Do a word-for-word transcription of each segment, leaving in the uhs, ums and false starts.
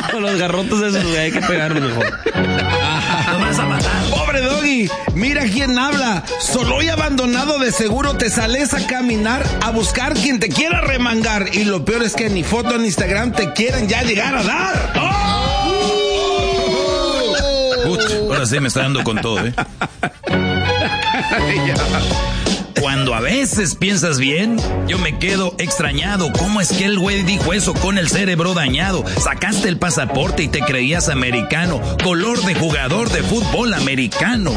Con los garrotos esos, güey, hay que pegarlos mejor. Lo vas a matar. Pobre Doggy, mira quién habla. Solo y abandonado de seguro te sales a caminar a buscar quien te quiera remangar. Y lo peor es que ni foto en Instagram te quieren ya llegar a dar. ¡Oh! Uch, ahora sí me está dando con todo, ¿eh? Cuando a veces piensas bien, yo me quedo extrañado. ¿Cómo es que el güey dijo eso con el cerebro dañado? Sacaste el pasaporte y te creías americano. Color de jugador de fútbol americano.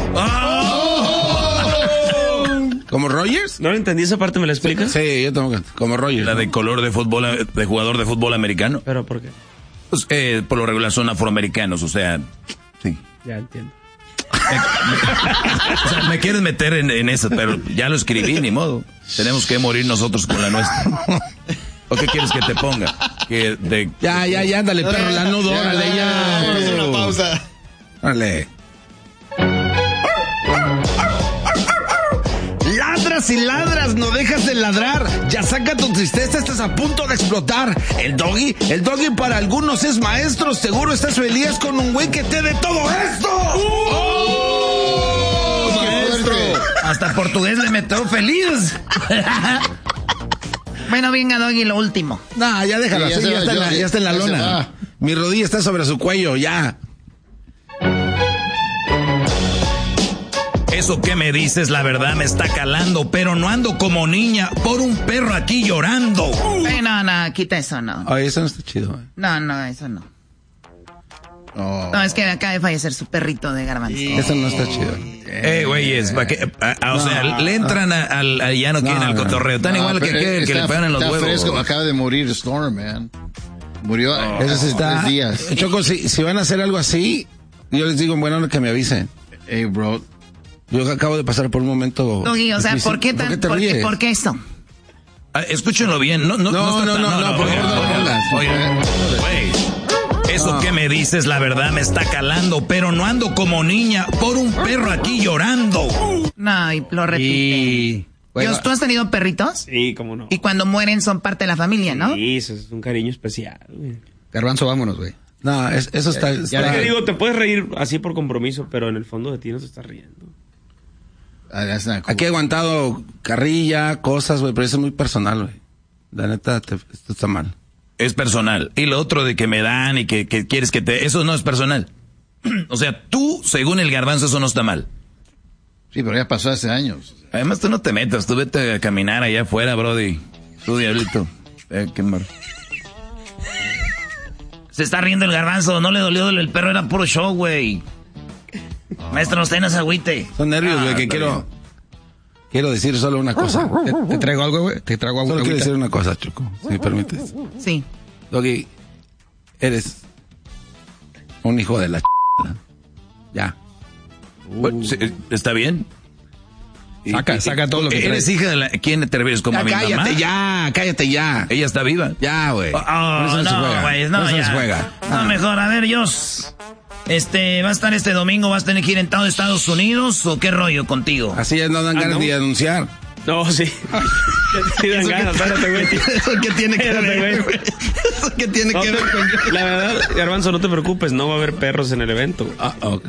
¡Oh! ¿Como Rogers? ¿No lo entendí esa parte? ¿Me la explicas? Sí, yo tengo que... Como Rogers. La de color de fútbol, de jugador de fútbol americano. ¿Pero por qué? Pues, eh, por lo regular son afroamericanos, o sea... Sí. Ya entiendo. O sea, me quieres meter en, en eso, pero ya lo escribí, ni modo. Tenemos que morir nosotros con la nuestra. ¿O qué quieres que te ponga? Que de, ya, ya, ya, ándale, perro, la nudo, órale, ya. Vamos a una pausa. Órale. Ladras y ladras, no dejas de ladrar. Ya saca tu tristeza, estás a punto de explotar. El Doggy, el Doggy para algunos es maestro. Seguro estás feliz con un güey que te dé todo esto. ¡Oh! ¡Oh! Maestro. Hasta portugués le metió feliz. Bueno, venga, Doggy, lo último. No, ya déjalo sí, así, ya, ya, ya, está en la, ya, ya está en la ya lona. Mi rodilla está sobre su cuello, ya. Eso que me dices, la verdad me está calando, pero no ando como niña por un perro aquí llorando. Eh, no, no, quita eso, no. Ay, eso no está chido. Eh. No, no, eso no. Oh. No, es que acaba de fallecer su perrito de garbanzo. Sí. Eso no está chido. Eh, güeyes, ¿para qué? A, a, o No, sea, le entran a, al, a, ya no quieren no, al cotorreo. Tan No, igual que, pero que, está, que le pegan en los está huevos. Fresco. Acaba de morir Storm, man. Murió Oh, hace eso sí está. tres días. Choco, si, si van a hacer algo así, yo les digo, bueno, que me avisen. Hey, bro. Yo acabo de pasar por un momento. Doggy, o sea, difícil. ¿por qué tan, ¿Por qué te por, qué, ríes? ¿por qué esto? Ah, escúchenlo bien. No, no, No, no, está no, tan- no, no, por oigan, favor, no oigan, pongas. oigan, güey. Eso que me dices, la verdad me está calando, pero no ando como niña por un perro aquí llorando. No, y lo repite. Y... Bueno, Dios, ¿tú has tenido perritos? Sí, cómo no. Y cuando mueren son parte de la familia, ¿no? Sí, eso es un cariño especial, güey. Garbanzo, vámonos, güey. No, es- eso está. Ya, está- Es que digo, te puedes reír así por compromiso, pero en el fondo de ti no te estás riendo. Ah, that's not cool. Aquí he aguantado carrilla, cosas, güey, pero eso es muy personal, güey. La neta, te- esto está mal. Es personal. Y lo otro de que me dan y que, que quieres que te... Eso no es personal. O sea, tú, según el garbanzo, eso no está mal. Sí, pero ya pasó hace años. Además, tú no te metas. Tú vete a caminar allá afuera, brody. Tú, diablito. Eh, qué mar... Se está riendo el garbanzo. No le dolió el perro. Era puro show, güey. Maestro, usted no se agüite. Son nervios, güey, Ah, que está quiero... bien. Quiero decir solo una cosa. ¿Te, te traigo algo, güey? Te traigo algo. Solo quiero agüita? decir una cosa, Choco, si me permites. Sí. Doggy, eres un hijo de la ch... Ya. Bueno, sí, está bien. Saca, saca todo lo que ¿Eres traes. hija de la... ¿Quién te refieres? ¿Como Ya, a mi cállate, mamá? ya, cállate ya. ¿Ella está viva? Ya, güey. Oh, oh, Con eso no, se no, juega. güey, Con no, eso no ya. se juega. No, Ah. mejor, a ver, Jos. Este, ¿va a estar este domingo? ¿Vas a tener que ir en todo Estados Unidos o qué rollo contigo? Así ya no dan Ah, ganas ¿no? de anunciar. No, sí. Sí dan ganas, espérate, güey. ¿Eso qué tiene que Espérate, ver, güey. güey? ¿Eso qué tiene No, que ver con... la verdad, Garbanzo, no te preocupes, no va a haber perros en el evento. Güey. Ah, ok.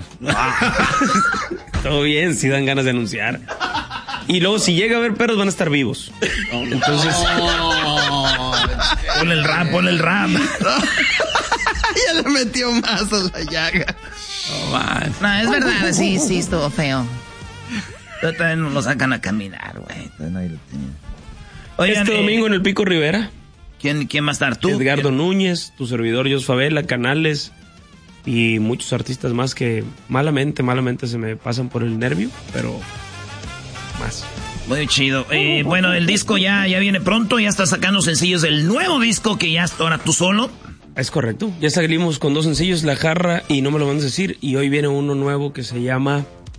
Todo bien, sí dan ganas de anunciar. Y luego, si llega a haber perros, van a estar vivos. Entonces, Ponle el rap, ponle el rap. Ya le metió más a la llaga. No, man. No, es verdad, sí, sí, estuvo feo. Todavía no lo sacan a caminar, güey. Todavía nadie lo tiene. Oigan, este eh, domingo en el Pico Rivera, ¿quién, ¿quién va a estar? ¿Tú? Edgardo Núñez, tu servidor Jos Favela, Canales y muchos artistas más que malamente, malamente se me pasan por el nervio, pero más. Muy chido. Eh, bueno, el disco ya, ya viene pronto, ya está sacando sencillos del nuevo disco que ya está ahora tú solo. Es correcto. Ya salimos con dos sencillos, La Jarra y No me lo van a decir. Y hoy viene uno nuevo que se llama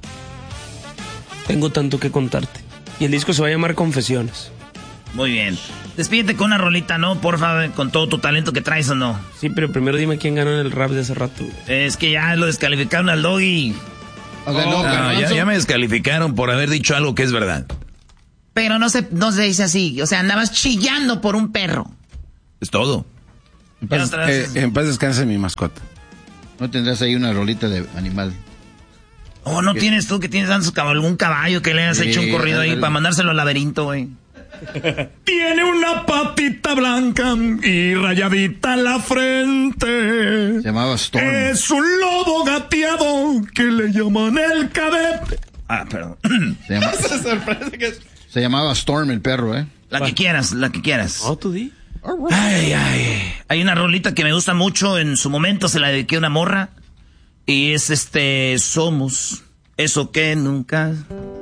Tengo tanto que contarte. Y el disco se va a llamar Confesiones. Muy bien. Despídete con una rolita, ¿no? Porfa, con todo tu talento que traes o no. Sí, pero primero dime quién ganó en el rap de hace rato. Es que ya lo descalificaron al Doggy. O sea, no, No, ya, Garbanzo. ya me descalificaron por haber dicho algo que es verdad. Pero no se, no se dice así. O sea, andabas chillando por un perro. Es todo. En paz, eh, en paz descanse mi mascota. ¿No tendrás ahí una rolita de animal? Oh, ¿no tienes tú que tienes algún caballo que le has Sí, hecho un corrido ahí ándale. para mandárselo al laberinto, güey? Tiene una patita blanca y rayadita en la frente. Se llamaba Storm. Es un lobo gateado que le llaman el cadete. Ah, perdón. Se, llama- se llamaba Storm el perro, ¿eh? La que quieras, la que quieras. Oh, tú di. Ay, ay. Hay una rolita que me gusta mucho. En su momento se la dediqué a una morra. Y es este, somos eso que nunca